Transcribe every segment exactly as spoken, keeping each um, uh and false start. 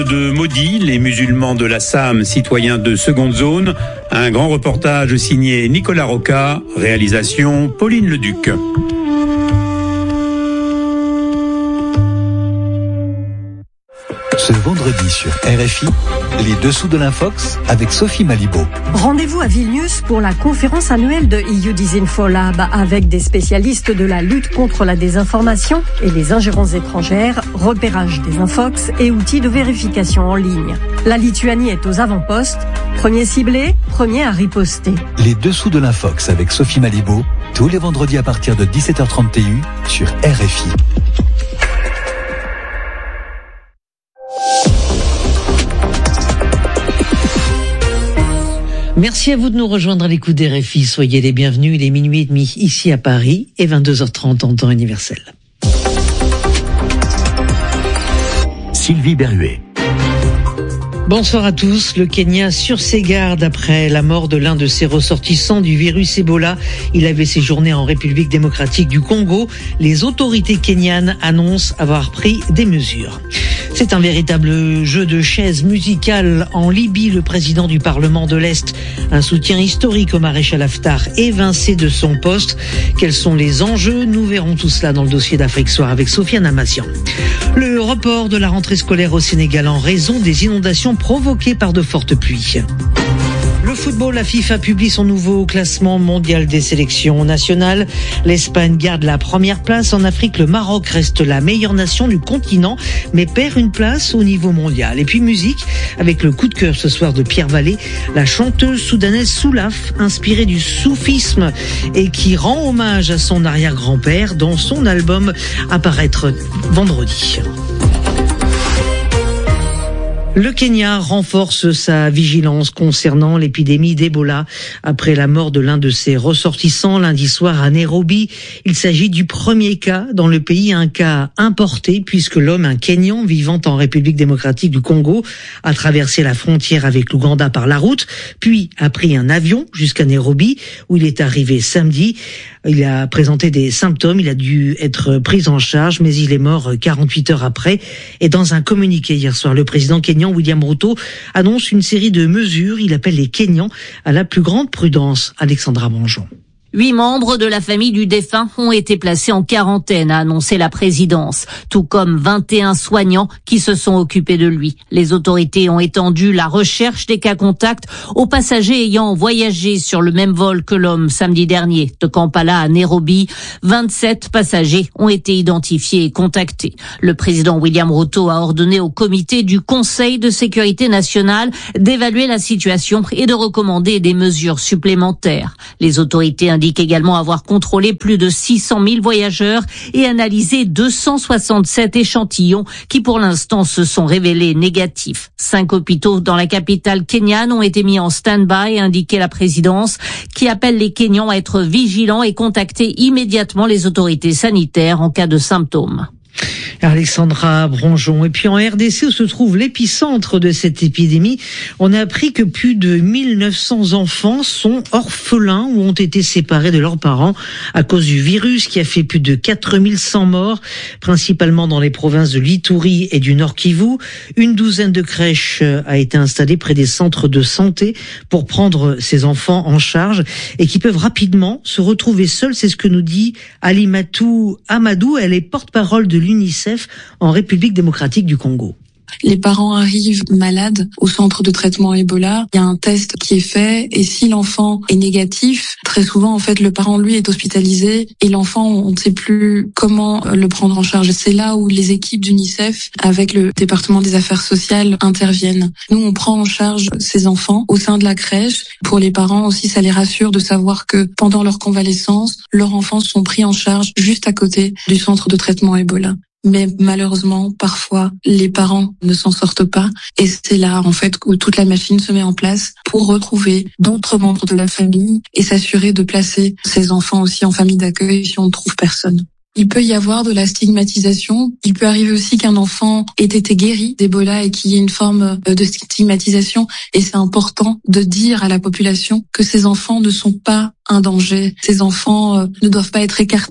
De maudits, les musulmans de l'Assam, citoyens de seconde zone. Un grand reportage signé Nicolas Roca, réalisation Pauline Leduc. Ce vendredi sur R F I, les dessous de l'Infox avec Sophie Malibaud. Rendez-vous à Vilnius pour la conférence annuelle de E U Disinfolab avec des spécialistes de la lutte contre la désinformation et les ingérences étrangères, repérage des infox et outils de vérification en ligne. La Lituanie est aux avant-postes, premier ciblé, premier à riposter. Les dessous de l'Infox avec Sophie Malibaud, tous les vendredis à partir de dix-sept heures trente T U sur R F I. Merci à vous de nous rejoindre à l'écoute des R F I. Soyez les bienvenus. Il est minuit et demi ici à Paris et vingt-deux heures trente en temps universel. Sylvie Berruet. Bonsoir à tous. Le Kenya sur ses gardes après la mort de l'un de ses ressortissants du virus Ebola. Il avait séjourné en République démocratique du Congo. Les autorités kenyanes annoncent avoir pris des mesures. C'est un véritable jeu de chaises musicales en Libye. Le président du Parlement de l'Est, un soutien historique au maréchal Haftar, évincé de son poste. Quels sont les enjeux? Nous verrons tout cela dans le dossier d'Afrique Soir avec Sofiane Amassian. Le report de la rentrée scolaire au Sénégal en raison des inondations provoquées par de fortes pluies. Le football, la FIFA publie son nouveau classement mondial des sélections nationales. L'Espagne garde la première place. En Afrique, le Maroc reste la meilleure nation du continent, mais perd une place au niveau mondial. Et puis musique, avec le coup de cœur ce soir de Pierre Vallée, la chanteuse soudanaise Soulaf, inspirée du soufisme et qui rend hommage à son arrière-grand-père dans son album à paraître vendredi. Le Kenya renforce sa vigilance concernant l'épidémie d'Ebola après la mort de l'un de ses ressortissants lundi soir à Nairobi. Il s'agit du premier cas dans le pays, un cas importé puisque l'homme, un Kenyan vivant en République démocratique du Congo, a traversé la frontière avec l'Ouganda par la route, puis a pris un avion jusqu'à Nairobi où il est arrivé samedi. Il a présenté des symptômes, il a dû être pris en charge, mais il est mort quarante-huit heures après. Et dans un communiqué hier soir, le président kenyan William Ruto annonce une série de mesures. Il appelle les Kenyans à la plus grande prudence. Alexandra Bonjon. Huit membres de la famille du défunt ont été placés en quarantaine, a annoncé la présidence, tout comme vingt et un soignants qui se sont occupés de lui. Les autorités ont étendu la recherche des cas contacts aux passagers ayant voyagé sur le même vol que l'homme samedi dernier. De Kampala à Nairobi, vingt-sept passagers ont été identifiés et contactés. Le président William Ruto a ordonné au comité du Conseil de sécurité nationale d'évaluer la situation et de recommander des mesures supplémentaires. Les autorités indique également avoir contrôlé plus de six cent mille voyageurs et analysé deux cent soixante-sept échantillons qui pour l'instant se sont révélés négatifs. Cinq hôpitaux dans la capitale kenyane ont été mis en stand-by, a indiqué la présidence, qui appelle les Kenyans à être vigilants et contacter immédiatement les autorités sanitaires en cas de symptômes. Alexandra Bronjon. Et puis en R D C, où se trouve l'épicentre de cette épidémie, on a appris que plus de mille neuf cents enfants sont orphelins ou ont été séparés de leurs parents à cause du virus qui a fait plus de quatre mille cent morts, principalement dans les provinces de l'Ituri et du Nord Kivu. Une douzaine de crèches a été installée près des centres de santé pour prendre ces enfants en charge et qui peuvent rapidement se retrouver seuls. C'est ce que nous dit Alimatou Amadou. Elle est porte-parole de l'UNICEF en République démocratique du Congo. Les parents arrivent malades au centre de traitement Ebola. Il y a un test qui est fait et si l'enfant est négatif, très souvent en fait le parent lui est hospitalisé et l'enfant on ne sait plus comment le prendre en charge. C'est là où les équipes d'UNICEF avec le département des affaires sociales interviennent. Nous on prend en charge ces enfants au sein de la crèche. Pour les parents aussi ça les rassure de savoir que pendant leur convalescence, leurs enfants sont pris en charge juste à côté du centre de traitement Ebola. Mais malheureusement, parfois, les parents ne s'en sortent pas. Et c'est là, en fait, où toute la machine se met en place pour retrouver d'autres membres de la famille et s'assurer de placer ces enfants aussi en famille d'accueil si on ne trouve personne. Il peut y avoir de la stigmatisation. Il peut arriver aussi qu'un enfant ait été guéri d'Ebola et qu'il y ait une forme de stigmatisation. Et c'est important de dire à la population que ces enfants ne sont pas un danger. Ces enfants ne doivent pas être écartés.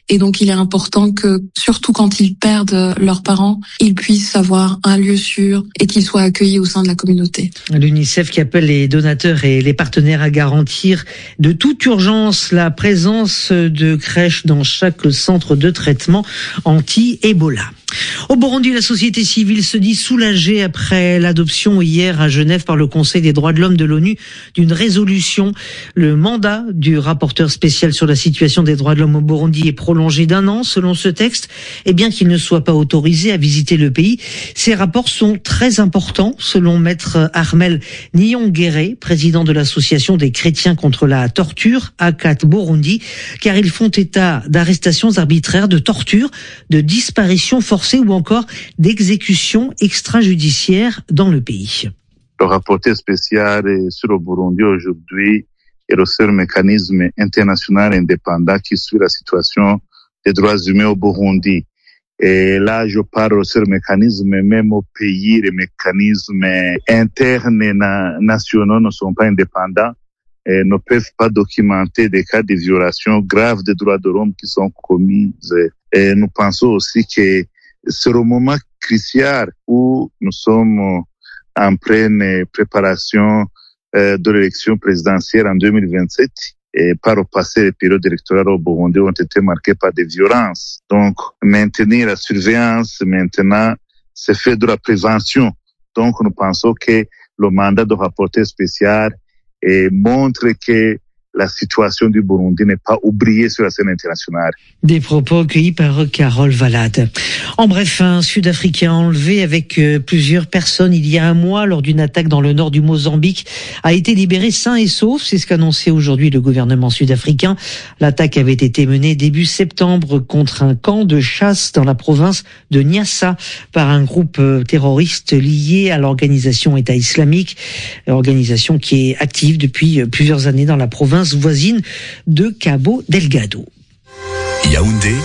Et donc, il est important que, surtout quand ils perdent leurs parents, ils puissent avoir un lieu sûr et qu'ils soient accueillis au sein de la communauté. L'UNICEF qui appelle les donateurs et les partenaires à garantir de toute urgence la présence de crèches dans chaque centre de traitement anti-Ebola. Au Burundi, la société civile se dit soulagée après l'adoption hier à Genève par le Conseil des droits de l'homme de l'ONU d'une résolution. Le mandat du rapporteur spécial sur la situation des droits de l'homme au Burundi est prolongé d'un an selon ce texte. Et bien qu'il ne soit pas autorisé à visiter le pays, ces rapports sont très importants selon maître Armel Niyongere, président de l'association des chrétiens contre la torture, ACAT Burundi, car ils font état d'arrestations arbitraires, de tortures, de disparitions forcées ou encore d'exécutions extrajudiciaires dans le pays. Le rapporteur spécial sur le Burundi aujourd'hui est le seul mécanisme international indépendant qui suit la situation des droits humains au Burundi. Et là, je parle du seul mécanisme, même au pays, les mécanismes internes et na- nationaux ne sont pas indépendants et ne peuvent pas documenter des cas de violations graves des droits de l'homme qui sont commises. Et nous pensons aussi que c'est le moment crucial où nous sommes en pleine préparation de l'élection présidentielle en deux mille vingt-sept. Et par le passé, les périodes électorales au Burundi ont été marquées par des violences. Donc, maintenir la surveillance, maintenant, c'est fait de la prévention. Donc, nous pensons que le mandat de rapporteur spécial et montre que la situation du Burundi n'est pas oubliée sur la scène internationale. Des propos cueillis par Carole Valade. En bref, un Sud-Africain enlevé avec plusieurs personnes il y a un mois lors d'une attaque dans le nord du Mozambique a été libéré sain et sauf. C'est ce qu'annonçait aujourd'hui le gouvernement sud-africain. L'attaque avait été menée début septembre contre un camp de chasse dans la province de Niassa par un groupe terroriste lié à l'organisation État islamique, organisation qui est active depuis plusieurs années dans la province voisine de Cabo Delgado. Yaoundé,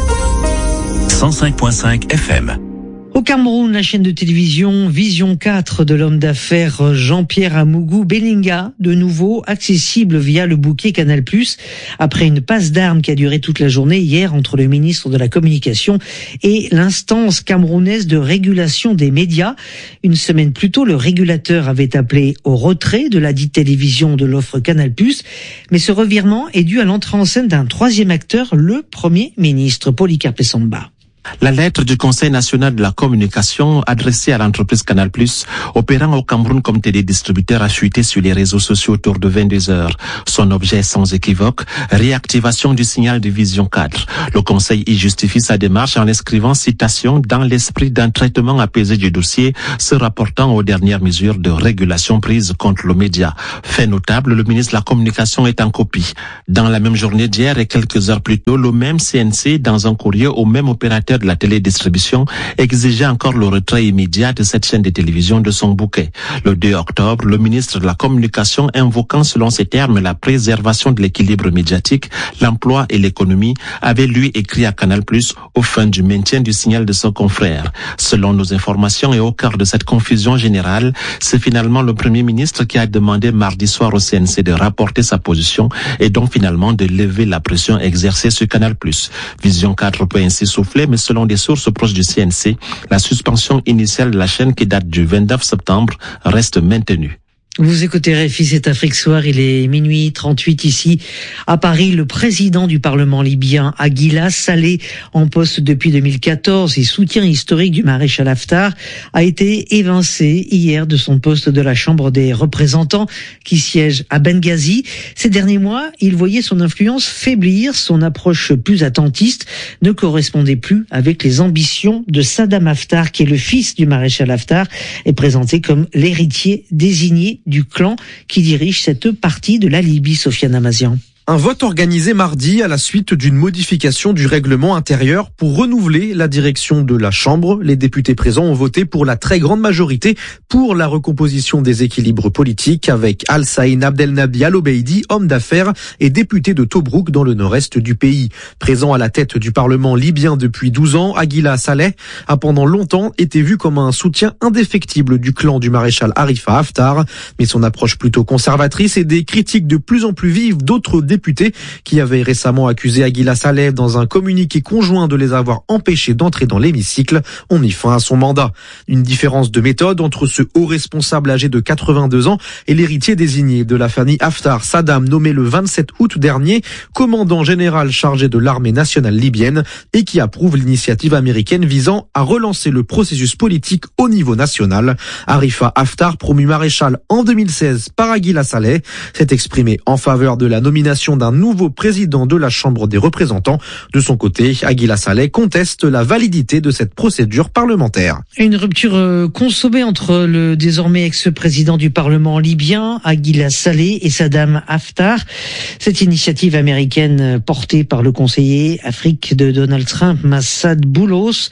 cent cinq virgule cinq F M. Au Cameroun, la chaîne de télévision Vision quatre de l'homme d'affaires Jean-Pierre Amougou Belinga, de nouveau accessible via le bouquet Canal plus, après une passe d'armes qui a duré toute la journée hier entre le ministre de la Communication et l'instance camerounaise de régulation des médias. Une semaine plus tôt, le régulateur avait appelé au retrait de la dite télévision de l'offre Canal plus, mais ce revirement est dû à l'entrée en scène d'un troisième acteur, le Premier ministre Polycarpe Samba. La lettre du Conseil national de la communication adressée à l'entreprise Canal plus, opérant au Cameroun comme télédistributeur, a fuité sur les réseaux sociaux autour de vingt-deux heures. Son objet est sans équivoque, réactivation du signal de Vision quatre. Le Conseil y justifie sa démarche en inscrivant citation dans l'esprit d'un traitement apaisé du dossier, se rapportant aux dernières mesures de régulation prises contre le média. Fait notable, le ministre de la Communication est en copie. Dans la même journée d'hier et quelques heures plus tôt, le même C N C, dans un courrier au même opérateur de la télédistribution, exigeait encore le retrait immédiat de cette chaîne de télévision de son bouquet. Le deux octobre, le ministre de la Communication, invoquant selon ses termes la préservation de l'équilibre médiatique, l'emploi et l'économie, avait lui écrit à Canal plus aux fins du maintien du signal de son confrère. Selon nos informations et au cœur de cette confusion générale, c'est finalement le Premier ministre qui a demandé mardi soir au C N C de rapporter sa position et donc finalement de lever la pression exercée sur Canal plus. Vision quatre peut ainsi souffler, mais selon des sources proches du C N C, la suspension initiale de la chaîne qui date du vingt-neuf septembre reste maintenue. Vous écoutez R F I, c'est Afrique Soir, il est minuit trente-huit ici. À Paris, le président du Parlement libyen, Aguila Saleh, en poste depuis deux mille quatorze et soutien historique du maréchal Haftar, a été évincé hier de son poste de la Chambre des représentants qui siège à Benghazi. Ces derniers mois, il voyait son influence faiblir, son approche plus attentiste ne correspondait plus avec les ambitions de Saddam Haftar, qui est le fils du maréchal Haftar, et présenté comme l'héritier désigné du clan qui dirige cette partie de la Libye, Sofiane Amazian. Un vote organisé mardi à la suite d'une modification du règlement intérieur pour renouveler la direction de la Chambre. Les députés présents ont voté pour la très grande majorité pour la recomposition des équilibres politiques avec Al-Saïn Abdelnabi Al-Obeidi, homme d'affaires et député de Tobrouk dans le nord-est du pays. Présent à la tête du Parlement libyen depuis douze ans, Aguila Saleh a pendant longtemps été vu comme un soutien indéfectible du clan du maréchal Khalifa Haftar. Mais son approche plutôt conservatrice et des critiques de plus en plus vives d'autres députés députés qui avaient récemment accusé Aguila Saleh dans un communiqué conjoint de les avoir empêchés d'entrer dans l'hémicycle, ont mis fin à son mandat. Une différence de méthode entre ce haut responsable âgé de quatre-vingt-deux ans et l'héritier désigné de la famille Haftar, Saddam, nommé le vingt-sept août dernier, commandant général chargé de l'armée nationale libyenne et qui approuve l'initiative américaine visant à relancer le processus politique au niveau national. Arifa Haftar, promu maréchal en deux mille seize par Aguila Saleh, s'est exprimé en faveur de la nomination d'un nouveau président de la Chambre des représentants. De son côté, Aguila Saleh conteste la validité de cette procédure parlementaire. Une rupture consommée entre le désormais ex-président du Parlement libyen, Aguila Saleh, et Saddam Haftar. Cette initiative américaine portée par le conseiller Afrique de Donald Trump, Massad Boulos,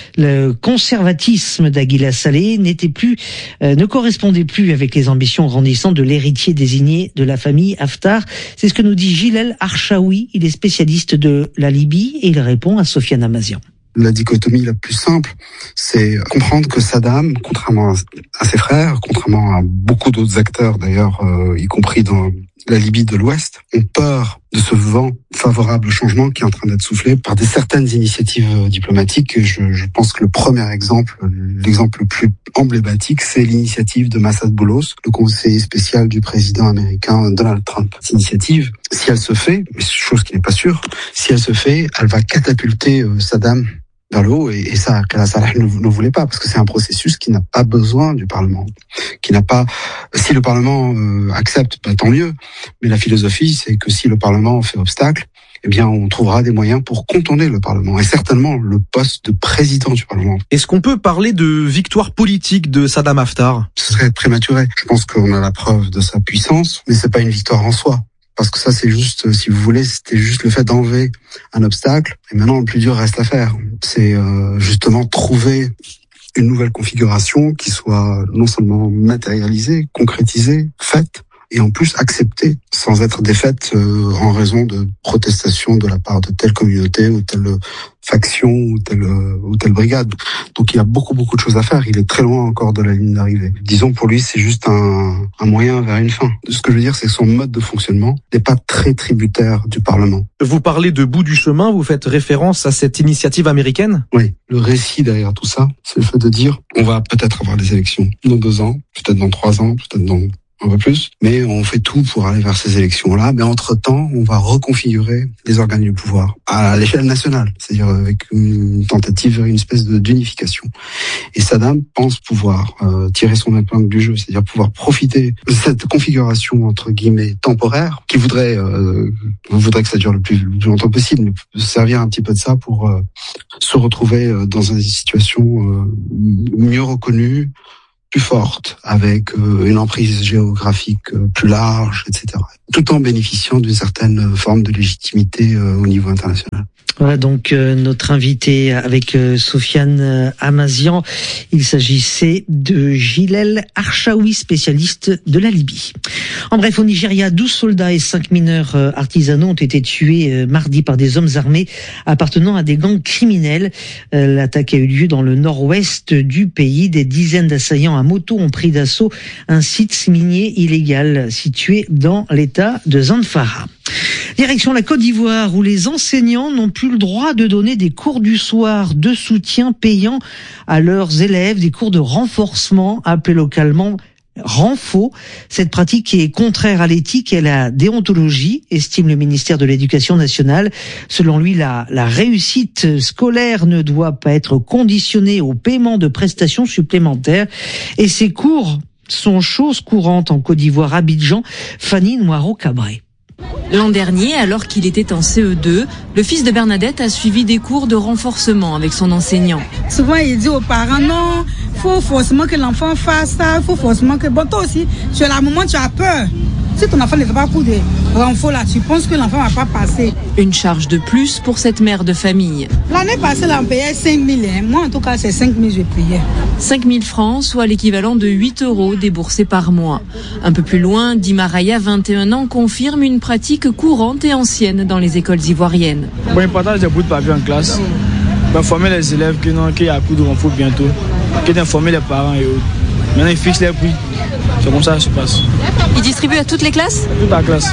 le conservatisme d'Aguila Saleh n'était plus, euh, ne correspondait plus avec les ambitions grandissantes de l'héritier désigné de la famille Haftar. C'est ce que nous dit Gilel Archaoui. Il est spécialiste de la Libye et il répond à Sofiane Amazian. La dichotomie la plus simple, c'est comprendre que Saddam, contrairement à ses frères, contrairement à beaucoup d'autres acteurs d'ailleurs, euh, y compris dans la Libye de l'Ouest, ont peur de ce vent favorable au changement qui est en train d'être soufflé par des certaines initiatives diplomatiques. Je, je pense que le premier exemple, l'exemple le plus emblématique, c'est l'initiative de Massad Boulos, le conseiller spécial du président américain Donald Trump. Cette initiative, si elle se fait, mais chose qui n'est pas sûre, si elle se fait, elle va catapulter Saddam vers le haut, et, et ça, Salah ne, ne voulait pas, parce que c'est un processus qui n'a pas besoin du Parlement, qui n'a pas. Si le Parlement euh, accepte, bah, tant mieux. Mais la philosophie, c'est que si le Parlement fait obstacle, eh bien, on trouvera des moyens pour contourner le Parlement, et certainement le poste de président du Parlement. Est-ce qu'on peut parler de victoire politique de Saddam Haftar? Ce serait prématuré. Je pense qu'on a la preuve de sa puissance, mais c'est pas une victoire en soi. Parce que ça, c'est juste, si vous voulez, c'était juste le fait d'enlever un obstacle. Et maintenant, le plus dur reste à faire. C'est euh, justement trouver une nouvelle configuration qui soit non seulement matérialisée, concrétisée, faite, et en plus acceptée, sans être défaite euh, en raison de protestations de la part de telle communauté ou telle faction ou telle ou telle brigade. Donc il y a beaucoup beaucoup de choses à faire. Il est très loin encore de la ligne d'arrivée. Disons, pour lui, c'est juste un, un moyen vers une fin. Ce que je veux dire, c'est que son mode de fonctionnement n'est pas très tributaire du Parlement. Vous parlez de bout du chemin, vous faites référence à cette initiative américaine? Oui, le récit derrière tout ça, c'est le fait de dire on va peut-être avoir des élections dans deux ans, peut-être dans trois ans, peut-être dans un peu plus, mais on fait tout pour aller vers ces élections-là. Mais entre-temps, on va reconfigurer les organes du pouvoir à l'échelle nationale, c'est-à-dire avec une tentative vers une espèce de d'unification. Et Saddam pense pouvoir euh, tirer son épingle du jeu, c'est-à-dire pouvoir profiter de cette configuration entre guillemets temporaire, qui voudrait euh, voudrait que ça dure le plus, le plus longtemps possible, mais servir un petit peu de ça pour euh, se retrouver euh, dans une situation euh, mieux reconnue, plus forte, avec euh, une emprise géographique euh, plus large, et cetera. Tout en bénéficiant d'une certaine forme de légitimité euh, au niveau international. Voilà donc euh, notre invité avec euh, Sofiane euh, Amazian. Il s'agissait de Gilel Archaoui, spécialiste de la Libye. En bref, au Nigeria, douze soldats et cinq mineurs euh, artisanaux ont été tués euh, mardi par des hommes armés appartenant à des gangs criminels. Euh, l'attaque a eu lieu dans le nord-ouest du pays. Des dizaines d'assaillants à moto ont pris d'assaut un site minier illégal situé dans l'état de Zamfara. Direction la Côte d'Ivoire, où les enseignants n'ont plus le droit de donner des cours du soir de soutien payant à leurs élèves, des cours de renforcement appelés localement renfo. Cette pratique est contraire à l'éthique et à la déontologie, estime le ministère de l'Éducation nationale. Selon lui, la, la réussite scolaire ne doit pas être conditionnée au paiement de prestations supplémentaires. Et ces cours sont chose courante en Côte d'Ivoire. Abidjan, Fanny Noiro-Cabré. L'an dernier, alors qu'il était en C E deux, le fils de Bernadette a suivi des cours de renforcement avec son enseignant. Souvent, il dit aux parents, non, il faut forcément que l'enfant fasse ça, il faut forcément que... Bon, toi aussi, tu es là, à un moment, tu as peur. Si ton enfant ne fait pas cours de renfort, là, tu penses que l'enfant ne va pas passer. Une charge de plus pour cette mère de famille. L'année passée, là, on payait cinq mille. Hein. Moi, en tout cas, c'est cinq mille que je payais. cinq mille francs, soit l'équivalent de huit euros déboursés par mois. Un peu plus loin, Dimaraya, vingt et un ans, confirme une pratique courante et ancienne dans les écoles ivoiriennes. Bon, il partage des bouts de papier en classe. Ben, former les élèves qu'il y a un coup de renfort bientôt. Qu'il informer les parents et autres. Maintenant, ils fixent les prix. C'est comme ça que ça se passe. Ils distribuent à toutes les classes ? Toute la classe.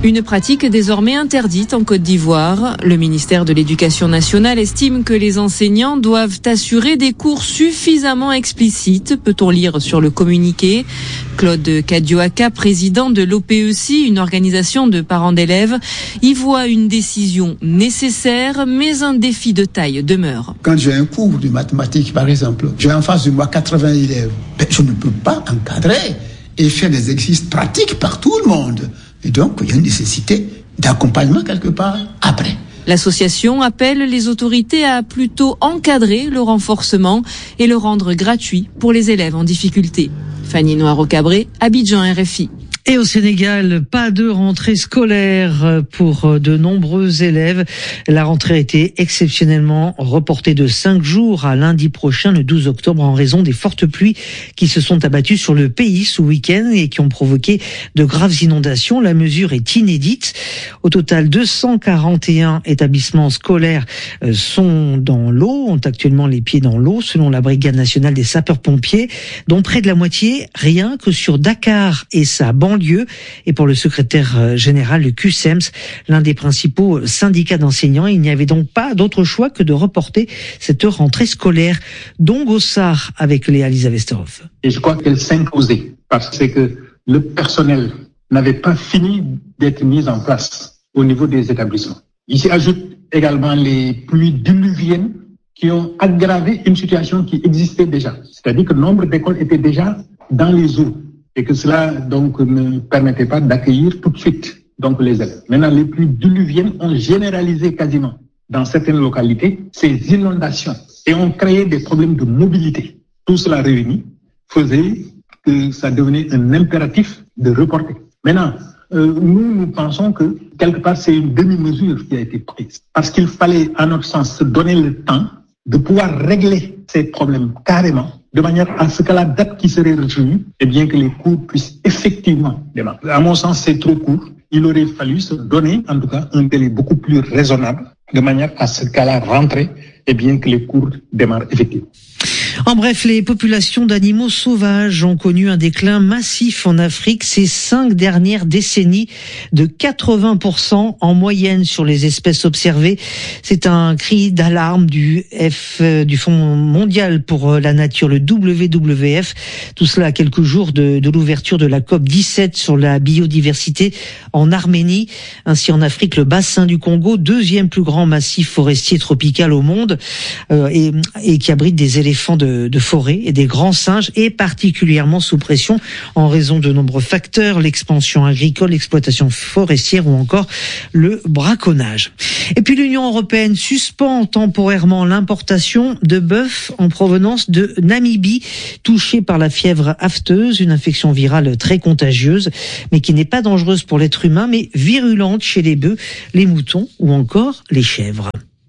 Une pratique désormais interdite en Côte d'Ivoire. Le ministère de l'Éducation nationale estime que les enseignants doivent assurer des cours suffisamment explicites, peut-on lire sur le communiqué. Claude Kadioaka, président de l'O P E C I, une organisation de parents d'élèves, y voit une décision nécessaire, mais un défi de taille demeure. Quand j'ai un cours de mathématiques, par exemple, j'ai en face de moi quatre-vingts élèves, ben, je ne peux pas encadrer et faire des exercices pratiques par tout le monde. Et donc, il y a une nécessité d'accompagnement quelque part après. L'association appelle les autorités à plutôt encadrer le renforcement et le rendre gratuit pour les élèves en difficulté. Fanny Noiro-Cabré, Abidjan, R F I. Et au Sénégal, pas de rentrée scolaire pour de nombreux élèves. La rentrée a été exceptionnellement reportée de cinq jours à lundi prochain, le douze octobre, en raison des fortes pluies qui se sont abattues sur le pays ce week-end et qui ont provoqué de graves inondations. La mesure est inédite. Au total, deux cent quarante et un établissements scolaires sont dans l'eau, ont actuellement les pieds dans l'eau, selon la Brigade nationale des sapeurs-pompiers, dont près de la moitié rien que sur Dakar et sa banlieue. Et pour le secrétaire général du Q S E M S, l'un des principaux syndicats d'enseignants, il n'y avait donc pas d'autre choix que de reporter cette rentrée scolaire. Donc Gossard avec Léa Lisa Westerhoff. Et je crois qu'elle s'imposait parce que le personnel n'avait pas fini d'être mis en place au niveau des établissements. Ici ajoute également les pluies diluviennes qui ont aggravé une situation qui existait déjà. C'est-à-dire que le nombre d'écoles était déjà dans les eaux. Et que cela donc ne permettait pas d'accueillir tout de suite donc les élèves. Maintenant, les pluies diluviennes ont généralisé quasiment dans certaines localités ces inondations et ont créé des problèmes de mobilité. Tout cela réuni faisait que ça devenait un impératif de reporter. Maintenant, euh, nous, nous pensons que quelque part c'est une demi-mesure qui a été prise parce qu'il fallait, à notre sens, se donner le temps de pouvoir régler ces problèmes carrément, de manière à ce que la date qui serait retenue, eh bien que les cours puissent effectivement démarrer. À mon sens, c'est trop court. Il aurait fallu se donner, en tout cas, un délai beaucoup plus raisonnable, de manière à ce qu'à la rentrée, eh bien que les cours démarrent effectivement. En bref, les populations d'animaux sauvages ont connu un déclin massif en Afrique ces cinq dernières décennies, de quatre-vingts pour cent en moyenne sur les espèces observées. C'est un cri d'alarme du F, du Fonds mondial pour la nature, le W W F. Tout cela à quelques jours de, de l'ouverture de la COP dix-sept sur la biodiversité en Arménie. Ainsi, en Afrique, le bassin du Congo, deuxième plus grand massif forestier tropical au monde, euh, et, et qui abrite des éléphants de de forêt et des grands singes, est particulièrement sous pression en raison de nombreux facteurs, l'expansion agricole, l'exploitation forestière ou encore le braconnage. Et puis l'Union européenne suspend temporairement l'importation de bœuf en provenance de Namibie, touché par la fièvre afteuse, une infection virale très contagieuse, mais qui n'est pas dangereuse pour l'être humain, mais virulente chez les bœufs, les moutons ou encore les chèvres.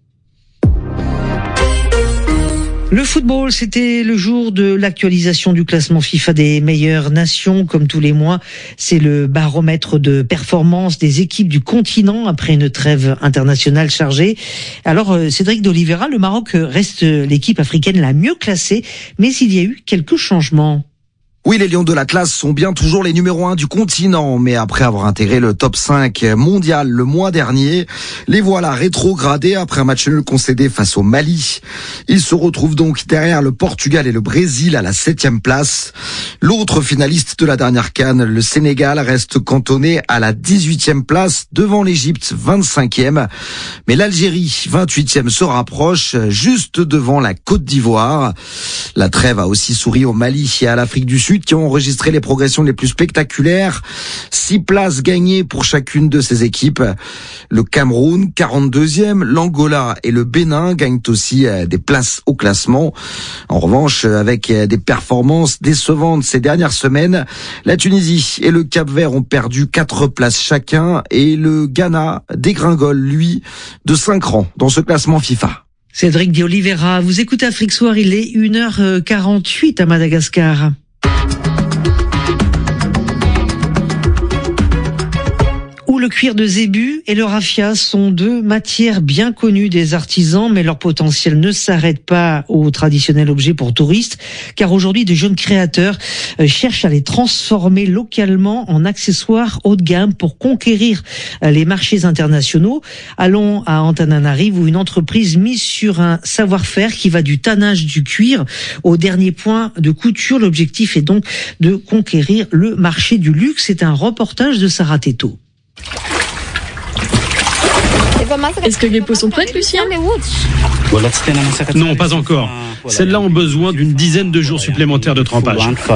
Le football, c'était le jour de l'actualisation du classement FIFA des meilleures nations. Comme tous les mois, c'est le baromètre de performance des équipes du continent après une trêve internationale chargée. Alors, Cédric d'Oliveira, le Maroc reste l'équipe africaine la mieux classée, mais il y a eu quelques changements. Oui, les Lions de l'Atlas sont bien toujours les numéros un du continent, mais après avoir intégré le top cinq mondial le mois dernier, les voilà rétrogradés après un match nul concédé face au Mali. Ils se retrouvent donc derrière le Portugal et le Brésil à la septième place. L'autre finaliste de la dernière CAN, le Sénégal, reste cantonné à la dix-huitième place devant l'Égypte, vingt-cinquième. Mais l'Algérie, vingt-huitième, se rapproche juste devant la Côte d'Ivoire. La trêve a aussi souri au Mali et à l'Afrique du Sud, qui ont enregistré les progressions les plus spectaculaires. Six places gagnées pour chacune de ces équipes. Le Cameroun, quarante-deuxième, l'Angola et le Bénin gagnent aussi des places au classement. En revanche, avec des performances décevantes ces dernières semaines, la Tunisie et le Cap-Vert ont perdu quatre places chacun et le Ghana dégringole, lui, de cinq rangs dans ce classement FIFA. Cédric d'Oliveira, vous écoutez Afrique Soir, il est une heure quarante-huit à Madagascar. le cuir de zébu et le raffia sont deux matières bien connues des artisans, mais leur potentiel ne s'arrête pas aux traditionnels objets pour touristes, car aujourd'hui de jeunes créateurs cherchent à les transformer localement en accessoires haut de gamme pour conquérir les marchés internationaux. Allons à Antananarivo, où une entreprise mise sur un savoir-faire qui va du tannage du cuir au dernier point de couture. L'objectif est donc de conquérir le marché du luxe. C'est un reportage de Sarah Teto. Est-ce que les peaux sont prêtes, Lucien? Non, pas encore. Celles-là ont besoin d'une dizaine de jours supplémentaires de trempage.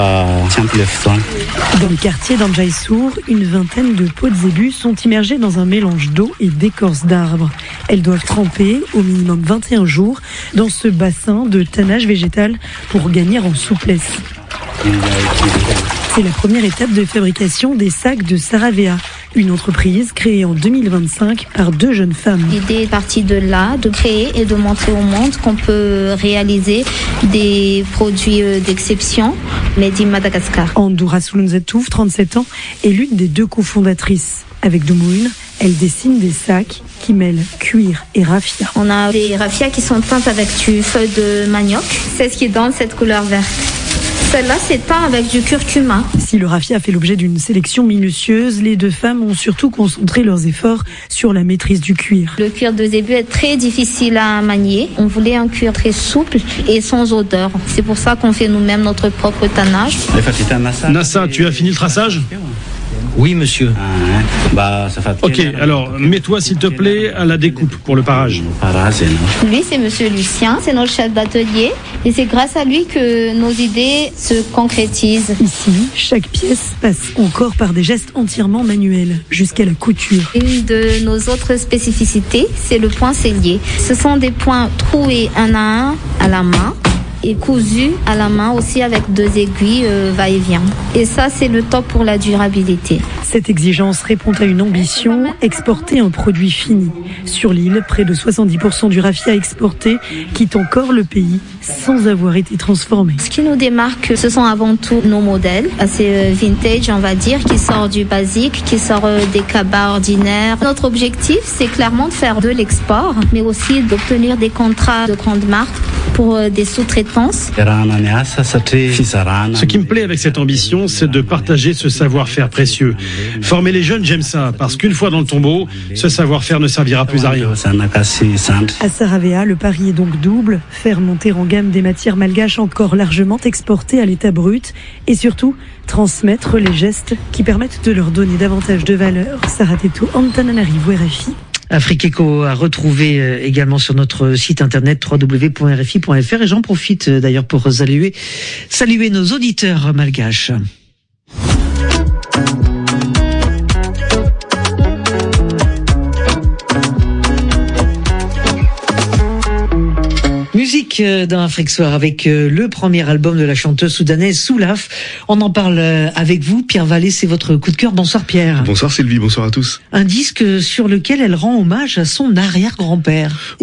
Dans le quartier d'Anjaïsour, une vingtaine de peaux de zébu sont immergées dans un mélange d'eau et d'écorce d'arbres. Elles doivent tremper au minimum vingt et un jours dans ce bassin de tannage végétal pour gagner en souplesse. C'est la première étape de fabrication des sacs de Saravea, une entreprise créée en deux mille vingt-cinq par deux jeunes femmes. L'idée est partie de là, de créer et de montrer au monde qu'on peut réaliser des produits d'exception, made in Madagascar. Andoura Sulunzetouf, trente-sept ans, est l'une des deux cofondatrices. Avec Doumoun, elle dessine des sacs qui mêlent cuir et raffia. On a des raffias qui sont teintes avec du feuille de manioc. C'est ce qui donne cette couleur verte. Celle-là, c'est teint avec du curcuma. Si le raffia fait l'objet d'une sélection minutieuse, les deux femmes ont surtout concentré leurs efforts sur la maîtrise du cuir. Le cuir de zébu est très difficile à manier. On voulait un cuir très souple et sans odeur. C'est pour ça qu'on fait nous-mêmes notre propre tannage. Nassa, tu as fini le traçage ? Oui, monsieur. Ok, alors mets-toi s'il te plaît à la découpe pour le parage. Lui, c'est monsieur Lucien, c'est notre chef d'atelier. Et c'est grâce à lui que nos idées se concrétisent. Ici, chaque pièce passe encore par des gestes entièrement manuels, jusqu'à la couture. Une de nos autres spécificités, c'est le point sellier. Ce sont des points troués un à un à la main et cousus à la main aussi avec deux aiguilles euh, va-et-vient. Et ça, c'est le top pour la durabilité. Cette exigence répond à une ambition, exporter un produit fini. Sur l'île, près de soixante-dix pour cent du raffia exporté quitte encore le pays sans avoir été transformé. Ce qui nous démarque, ce sont avant tout nos modèles, assez vintage, on va dire, qui sort du basique, qui sort des cabas ordinaires. Notre objectif, c'est clairement de faire de l'export, mais aussi d'obtenir des contrats de grandes marques pour des sous-traitances. Ce qui me plaît avec cette ambition, c'est de partager ce savoir-faire précieux. Former les jeunes, j'aime ça, parce qu'une fois dans le tombeau, ce savoir-faire ne servira plus à rien. À Saravea, le pari est donc double, faire monter en gamme des matières malgaches encore largement exportées à l'état brut, et surtout transmettre les gestes qui permettent de leur donner davantage de valeur. Sarah Teto, Antananarivo, R F I. Afrique Eco à retrouver également sur notre site internet w w w point r f i point f r, et j'en profite d'ailleurs pour saluer, saluer nos auditeurs malgaches. Musique dans Afrique Soir avec le premier album de la chanteuse soudanaise Soulaf. On en parle avec vous, Pierre Vallée, c'est votre coup de cœur. Bonsoir Pierre. Bonsoir Sylvie, bonsoir à tous. Un disque sur lequel elle rend hommage à son arrière-grand-père.